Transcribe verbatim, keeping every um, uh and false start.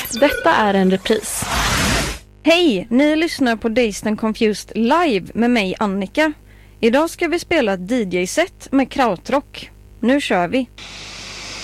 Detta är en repris. Hej, ni lyssnar på Dazed and Confused live med mig Annika. Idag ska vi spela ett D J-set med krautrock. Nu kör vi!